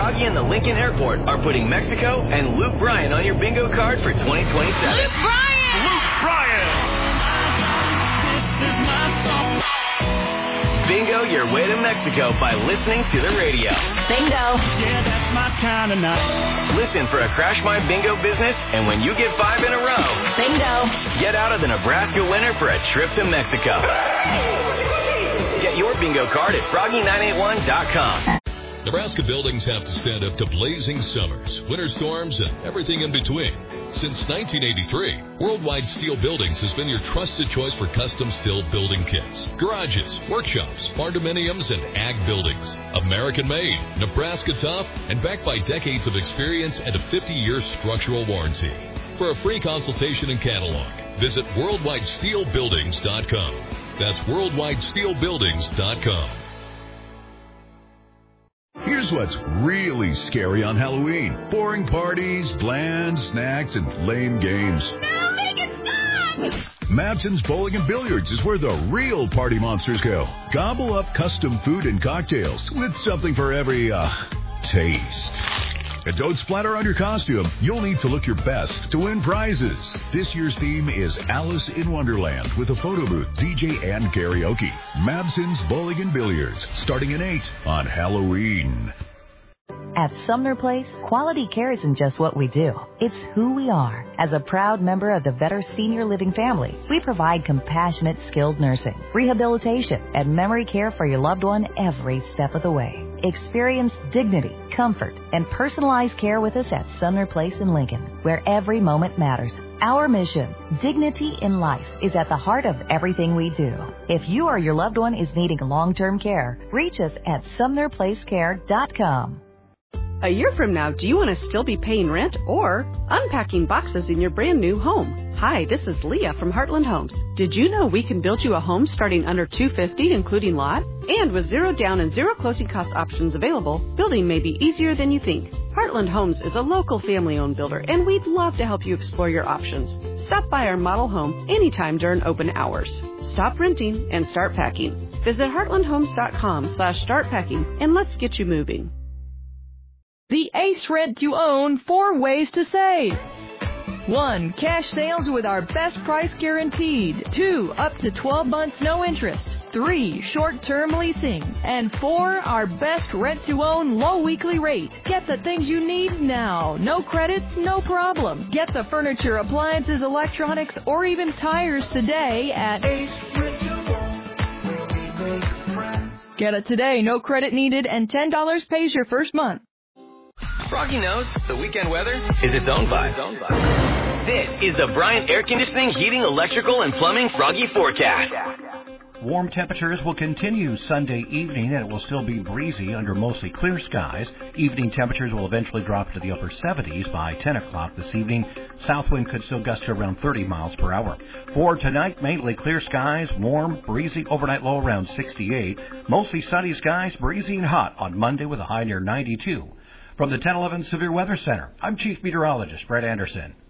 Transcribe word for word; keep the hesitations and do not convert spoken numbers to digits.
Froggy and the Lincoln Airport are putting Mexico and Luke Bryan on your bingo card for twenty twenty-seven. Luke Bryan! Luke Bryan! Bingo your way to Mexico by listening to the radio. Bingo. Yeah, that's my kind of night. Listen for a Crash My Bingo business, and when you get five in a row, bingo. Get out of the Nebraska winner for a trip to Mexico. Get your bingo card at froggy nine eight one dot com. Nebraska buildings have to stand up to blazing summers, winter storms, and everything in between. Since nineteen eighty-three, Worldwide Steel Buildings has been your trusted choice for custom steel building kits, garages, workshops, barndominiums, and ag buildings. American-made, Nebraska tough, and backed by decades of experience and a fifty-year structural warranty. For a free consultation and catalog, visit worldwide steel buildings dot com. That's worldwide steel buildings dot com. Here's what's really scary on Halloween. Boring parties, bland snacks, and lame games. No, make it stop! Mabson's Bowling and Billiards is where the real party monsters go. Gobble up custom food and cocktails with something for every, uh, taste. And don't splatter on your costume. You'll need to look your best to win prizes. This year's theme is Alice in Wonderland with a photo booth, D J, and karaoke. Mabson's Bowling and Billiards, starting at eight on Halloween. At Sumner Place, quality care isn't just what we do. It's who we are. As a proud member of the Vetter Senior Living family, we provide compassionate, skilled nursing, rehabilitation, and memory care for your loved one every step of the way. Experience dignity, comfort, and personalized care with us at Sumner Place in Lincoln, where every moment matters. Our mission, dignity in life, is at the heart of everything we do. If you or your loved one is needing long-term care, reach us at sumner place care dot com. A year from now, do you want to still be paying rent or unpacking boxes in your brand new home? Hi, this is Leah from Heartland Homes. Did you know we can build you a home starting under two hundred fifty dollars, including lot? And with zero down and zero closing cost options available, building may be easier than you think. Heartland Homes is a local family-owned builder, and we'd love to help you explore your options. Stop by our model home anytime during open hours. Stop renting and start packing. Visit heartland homes dot com slash start packing, and let's get you moving. The Ace Rent to Own four ways to save. One, cash sales with our best price guaranteed. Two, up to twelve months no interest. Three, short-term leasing. And four, our best rent-to-own low weekly rate. Get the things you need now. No credit, no problem. Get the furniture, appliances, electronics, or even tires today at Ace Rent to Own, where we make friends. Get it today, no credit needed, and ten dollars pays your first month. Froggy knows the weekend weather is its own vibe. This is the Bryant Air Conditioning, Heating, Electrical, and Plumbing Froggy Forecast. Warm temperatures will continue Sunday evening, and it will still be breezy under mostly clear skies. Evening temperatures will eventually drop to the upper seventies by ten o'clock this evening. South wind could still gust to around thirty miles per hour. For tonight, mainly clear skies, warm, breezy, overnight low around sixty-eight. Mostly sunny skies, breezy and hot on Monday with a high near ninety-two. From the ten eleven Severe Weather Center, I'm Chief Meteorologist Brett Anderson.